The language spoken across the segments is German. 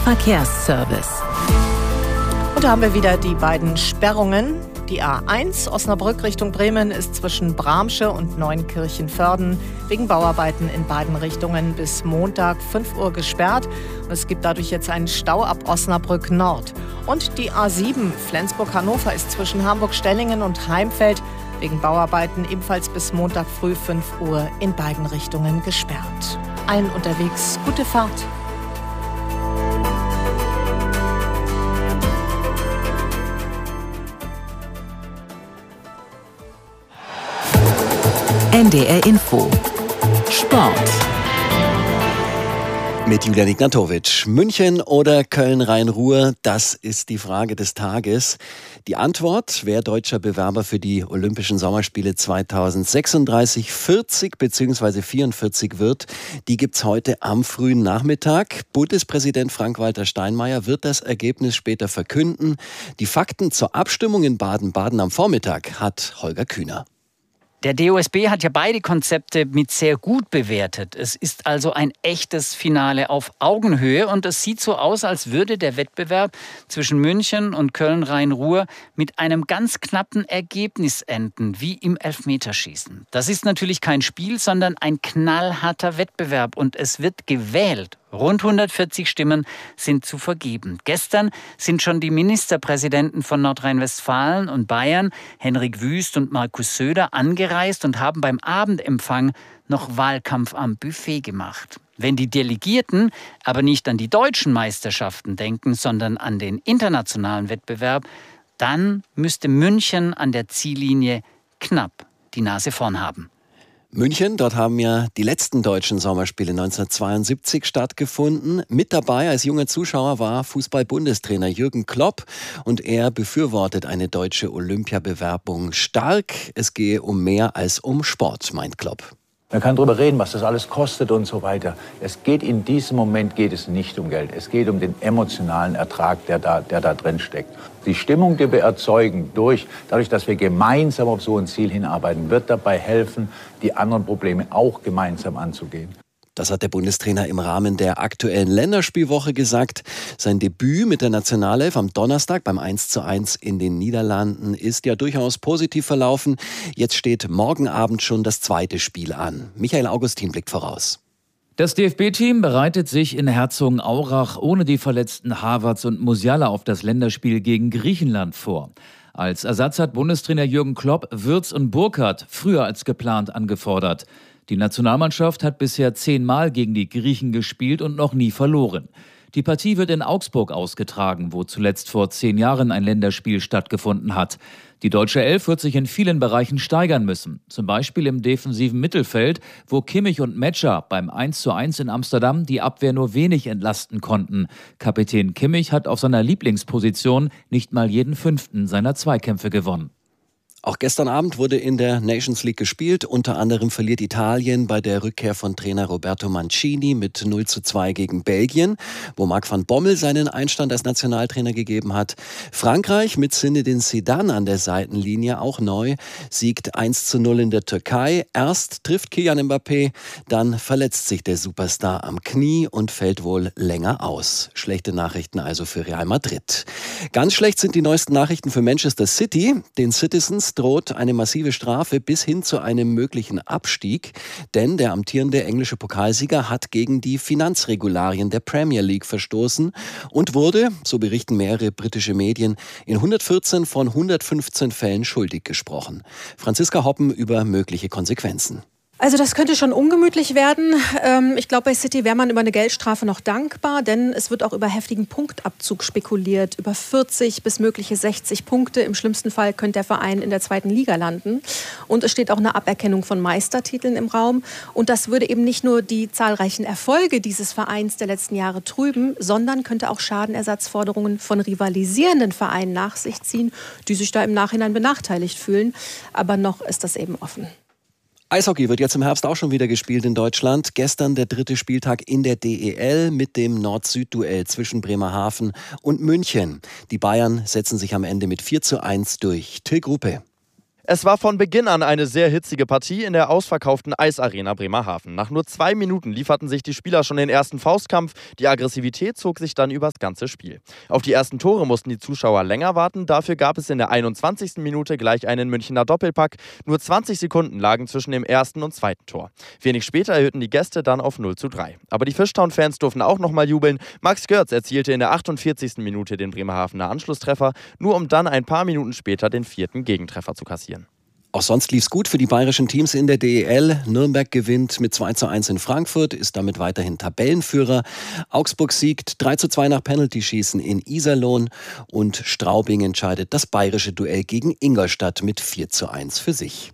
Verkehrsservice. Und da haben wir wieder die beiden Sperrungen. Die A1 Osnabrück Richtung Bremen ist zwischen Bramsche und Neunkirchen-Förden wegen Bauarbeiten in beiden Richtungen bis Montag 5 Uhr gesperrt. Und es gibt dadurch jetzt einen Stau ab Osnabrück Nord. Und die A7 Flensburg-Hannover ist zwischen Hamburg-Stellingen und Heimfeld wegen Bauarbeiten ebenfalls bis Montag früh 5 Uhr in beiden Richtungen gesperrt. Allen unterwegs gute Fahrt. NDR Info. Sport. Mit Julian Ignatowitsch. München oder Köln-Rhein-Ruhr, das ist die Frage des Tages. Die Antwort, wer deutscher Bewerber für die Olympischen Sommerspiele 2036 40 bzw. 44 wird, die gibt's heute am frühen Nachmittag. Bundespräsident Frank-Walter Steinmeier wird das Ergebnis später verkünden. Die Fakten zur Abstimmung in Baden-Baden am Vormittag hat Holger Kühner. Der DOSB hat ja beide Konzepte mit sehr gut bewertet. Es ist also ein echtes Finale auf Augenhöhe und es sieht so aus, als würde der Wettbewerb zwischen München und Köln-Rhein-Ruhr mit einem ganz knappen Ergebnis enden, wie im Elfmeterschießen. Das ist natürlich kein Spiel, sondern ein knallharter Wettbewerb und es wird gewählt. Rund 140 Stimmen sind zu vergeben. Gestern sind schon die Ministerpräsidenten von Nordrhein-Westfalen und Bayern, Henrik Wüst und Markus Söder, angereist und haben beim Abendempfang noch Wahlkampf am Buffet gemacht. Wenn die Delegierten aber nicht an die deutschen Meisterschaften denken, sondern an den internationalen Wettbewerb, dann müsste München an der Ziellinie knapp die Nase vorn haben. München, dort haben ja die letzten deutschen Sommerspiele 1972 stattgefunden. Mit dabei als junger Zuschauer war Fußball-Bundestrainer Jürgen Klopp und er befürwortet eine deutsche Olympiabewerbung stark. Es gehe um mehr als um Sport, meint Klopp. Man kann darüber reden, was das alles kostet und so weiter. In diesem Moment geht es nicht um Geld. Es geht um den emotionalen Ertrag, der da drin steckt. Die Stimmung, die wir erzeugen, dadurch, dass wir gemeinsam auf so ein Ziel hinarbeiten, wird dabei helfen, die anderen Probleme auch gemeinsam anzugehen. Das hat der Bundestrainer im Rahmen der aktuellen Länderspielwoche gesagt. Sein Debüt mit der Nationalelf am Donnerstag beim 1:1 in den Niederlanden ist ja durchaus positiv verlaufen. Jetzt steht morgen Abend schon das zweite Spiel an. Michael Augustin blickt voraus. Das DFB-Team bereitet sich in Herzogenaurach ohne die verletzten Havertz und Musiala auf das Länderspiel gegen Griechenland vor. Als Ersatz hat Bundestrainer Jürgen Klopp Wirtz und Burkhardt früher als geplant angefordert. Die Nationalmannschaft hat bisher 10-mal gegen die Griechen gespielt und noch nie verloren. Die Partie wird in Augsburg ausgetragen, wo zuletzt vor 10 Jahren ein Länderspiel stattgefunden hat. Die deutsche Elf wird sich in vielen Bereichen steigern müssen. Zum Beispiel im defensiven Mittelfeld, wo Kimmich und Metscher beim 1:1 in Amsterdam die Abwehr nur wenig entlasten konnten. Kapitän Kimmich hat auf seiner Lieblingsposition nicht mal jeden 5. seiner Zweikämpfe gewonnen. Auch gestern Abend wurde in der Nations League gespielt. Unter anderem verliert Italien bei der Rückkehr von Trainer Roberto Mancini mit 0:2 gegen Belgien, wo Marc van Bommel seinen Einstand als Nationaltrainer gegeben hat. Frankreich mit Zinedine Zidane an der Seitenlinie auch neu, siegt 1:0 in der Türkei. Erst trifft Kylian Mbappé, dann verletzt sich der Superstar am Knie und fällt wohl länger aus. Schlechte Nachrichten also für Real Madrid. Ganz schlecht sind die neuesten Nachrichten für Manchester City. Den Citizens droht eine massive Strafe bis hin zu einem möglichen Abstieg, denn der amtierende englische Pokalsieger hat gegen die Finanzregularien der Premier League verstoßen und wurde, so berichten mehrere britische Medien, in 114 von 115 Fällen schuldig gesprochen. Franziska Hoppen über mögliche Konsequenzen. Also das könnte schon ungemütlich werden. Ich glaube, bei City wäre man über eine Geldstrafe noch dankbar, denn es wird auch über heftigen Punktabzug spekuliert. Über 40 bis mögliche 60 Punkte. Im schlimmsten Fall könnte der Verein in der 2. Liga landen. Und es steht auch eine Aberkennung von Meistertiteln im Raum. Und das würde eben nicht nur die zahlreichen Erfolge dieses Vereins der letzten Jahre trüben, sondern könnte auch Schadenersatzforderungen von rivalisierenden Vereinen nach sich ziehen, die sich da im Nachhinein benachteiligt fühlen. Aber noch ist das eben offen. Eishockey wird jetzt im Herbst auch schon wieder gespielt in Deutschland. Gestern der 3. Spieltag in der DEL mit dem Nord-Süd-Duell zwischen Bremerhaven und München. Die Bayern setzen sich am Ende mit 4:1 durch. Till Gruppe. Es war von Beginn an eine sehr hitzige Partie in der ausverkauften Eisarena Bremerhaven. Nach nur 2 Minuten lieferten sich die Spieler schon den ersten Faustkampf. Die Aggressivität zog sich dann übers ganze Spiel. Auf die ersten Tore mussten die Zuschauer länger warten. Dafür gab es in der 21. Minute gleich einen Münchner Doppelpack. Nur 20 Sekunden lagen zwischen dem ersten und zweiten Tor. Wenig später erhöhten die Gäste dann auf 0:3. Aber die Fishtown-Fans durften auch nochmal jubeln. Max Görz erzielte in der 48. Minute den Bremerhavener Anschlusstreffer, nur um dann ein paar Minuten später den 4. Gegentreffer zu kassieren. Auch sonst lief's gut für die bayerischen Teams in der DEL. Nürnberg gewinnt mit 2:1 in Frankfurt, ist damit weiterhin Tabellenführer. Augsburg siegt 3:2 nach Penaltyschießen in Iserlohn und Straubing entscheidet das bayerische Duell gegen Ingolstadt mit 4:1 für sich.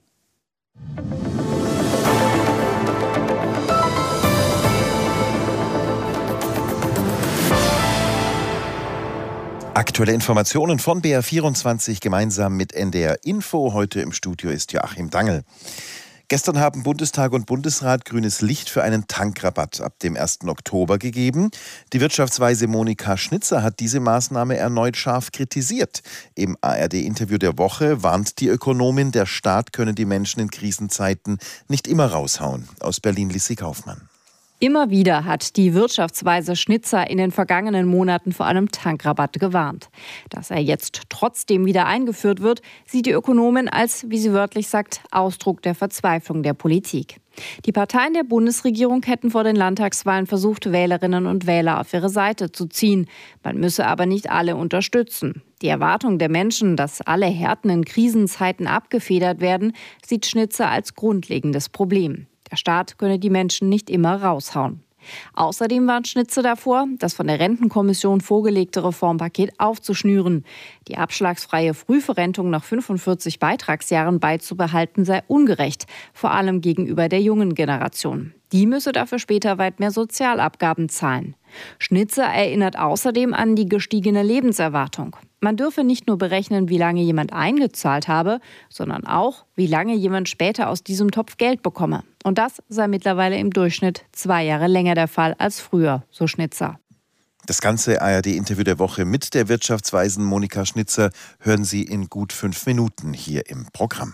Aktuelle Informationen von BR24 gemeinsam mit NDR Info. Heute im Studio ist Joachim Dangel. Gestern haben Bundestag und Bundesrat grünes Licht für einen Tankrabatt ab dem 1. Oktober gegeben. Die Wirtschaftsweise Monika Schnitzer hat diese Maßnahme erneut scharf kritisiert. Im ARD-Interview der Woche warnt die Ökonomin, der Staat könne die Menschen in Krisenzeiten nicht immer raushauen. Aus Berlin Lissi Kaufmann. Immer wieder hat die Wirtschaftsweise Schnitzer in den vergangenen Monaten vor einem Tankrabatt gewarnt. Dass er jetzt trotzdem wieder eingeführt wird, sieht die Ökonomin als, wie sie wörtlich sagt, Ausdruck der Verzweiflung der Politik. Die Parteien der Bundesregierung hätten vor den Landtagswahlen versucht, Wählerinnen und Wähler auf ihre Seite zu ziehen. Man müsse aber nicht alle unterstützen. Die Erwartung der Menschen, dass alle Härten in Krisenzeiten abgefedert werden, sieht Schnitzer als grundlegendes Problem. Der Staat könne die Menschen nicht immer raushauen. Außerdem warnt Schnitzer davor, das von der Rentenkommission vorgelegte Reformpaket aufzuschnüren. Die abschlagsfreie Frühverrentung nach 45 Beitragsjahren beizubehalten sei ungerecht, vor allem gegenüber der jungen Generation. Die müsse dafür später weit mehr Sozialabgaben zahlen. Schnitzer erinnert außerdem an die gestiegene Lebenserwartung. Man dürfe nicht nur berechnen, wie lange jemand eingezahlt habe, sondern auch, wie lange jemand später aus diesem Topf Geld bekomme. Und das sei mittlerweile im Durchschnitt 2 Jahre länger der Fall als früher, so Schnitzer. Das ganze ARD-Interview der Woche mit der Wirtschaftsweisen Monika Schnitzer hören Sie in gut 5 Minuten hier im Programm.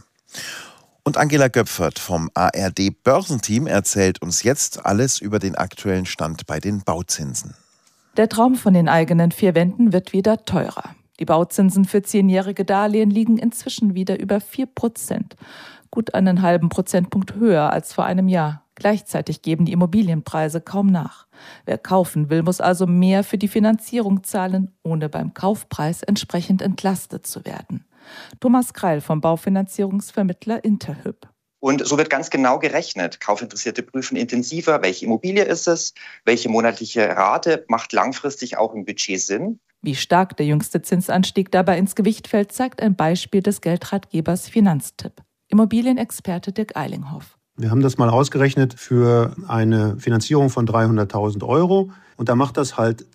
Und Angela Göpfert vom ARD-Börsenteam erzählt uns jetzt alles über den aktuellen Stand bei den Bauzinsen. Der Traum von den eigenen 4 Wänden wird wieder teurer. Die Bauzinsen für 10-jährige Darlehen liegen inzwischen wieder über 4%. Gut einen halben Prozentpunkt höher als vor einem Jahr. Gleichzeitig geben die Immobilienpreise kaum nach. Wer kaufen will, muss also mehr für die Finanzierung zahlen, ohne beim Kaufpreis entsprechend entlastet zu werden. Thomas Kreil vom Baufinanzierungsvermittler Interhyp. Und so wird ganz genau gerechnet. Kaufinteressierte prüfen intensiver, welche Immobilie ist es, welche monatliche Rate macht langfristig auch im Budget Sinn. Wie stark der jüngste Zinsanstieg dabei ins Gewicht fällt, zeigt ein Beispiel des Geldratgebers Finanztipp. Immobilienexperte Dirk Eilinghoff. Wir haben das mal ausgerechnet für eine Finanzierung von 300.000 €. Und da macht das halt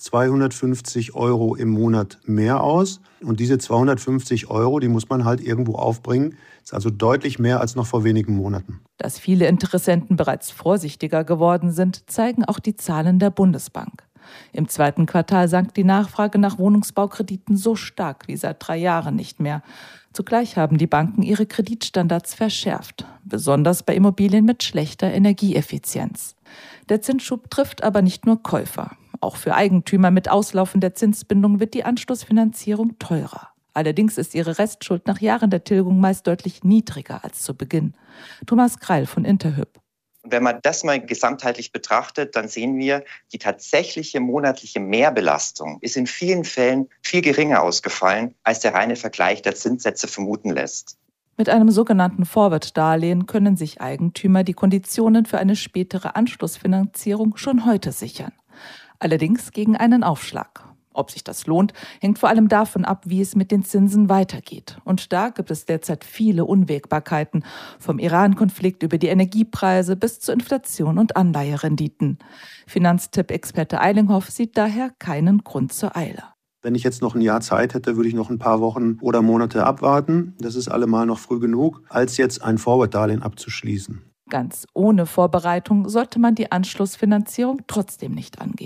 250 € im Monat mehr aus. Und diese 250 €, die muss man halt irgendwo aufbringen. Das ist also deutlich mehr als noch vor wenigen Monaten. Dass viele Interessenten bereits vorsichtiger geworden sind, zeigen auch die Zahlen der Bundesbank. Im 2. Quartal sank die Nachfrage nach Wohnungsbaukrediten so stark wie seit 3 Jahren nicht mehr. Zugleich haben die Banken ihre Kreditstandards verschärft, besonders bei Immobilien mit schlechter Energieeffizienz. Der Zinsschub trifft aber nicht nur Käufer. Auch für Eigentümer mit Auslaufen der Zinsbindung wird die Anschlussfinanzierung teurer. Allerdings ist ihre Restschuld nach Jahren der Tilgung meist deutlich niedriger als zu Beginn. Thomas Kreil von Interhyp. Wenn man das mal gesamtheitlich betrachtet, dann sehen wir, die tatsächliche monatliche Mehrbelastung ist in vielen Fällen viel geringer ausgefallen, als der reine Vergleich der Zinssätze vermuten lässt. Mit einem sogenannten Forward-Darlehen können sich Eigentümer die Konditionen für eine spätere Anschlussfinanzierung schon heute sichern. Allerdings gegen einen Aufschlag. Ob sich das lohnt, hängt vor allem davon ab, wie es mit den Zinsen weitergeht. Und da gibt es derzeit viele Unwägbarkeiten, vom Iran-Konflikt über die Energiepreise bis zur Inflation und Anleiherenditen. Finanztipp-Experte Eilinghoff sieht daher keinen Grund zur Eile. Wenn ich jetzt noch ein Jahr Zeit hätte, würde ich noch ein paar Wochen oder Monate abwarten. Das ist allemal noch früh genug, als jetzt ein Forward-Darlehen abzuschließen. Ganz ohne Vorbereitung sollte man die Anschlussfinanzierung trotzdem nicht angehen.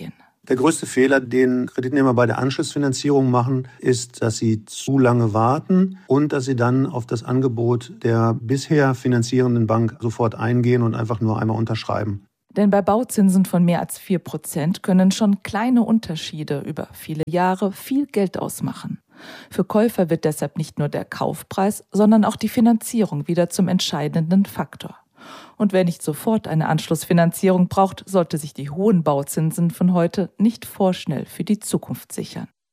Der größte Fehler, den Kreditnehmer bei der Anschlussfinanzierung machen, ist, dass sie zu lange warten und dass sie dann auf das Angebot der bisher finanzierenden Bank sofort eingehen und einfach nur einmal unterschreiben. Denn bei Bauzinsen von mehr als 4% können schon kleine Unterschiede über viele Jahre viel Geld ausmachen. Für Käufer wird deshalb nicht nur der Kaufpreis, sondern auch die Finanzierung wieder zum entscheidenden Faktor. Und wer nicht sofort eine Anschlussfinanzierung braucht, sollte sich die hohen Bauzinsen von heute nicht vorschnell für die Zukunft sichern.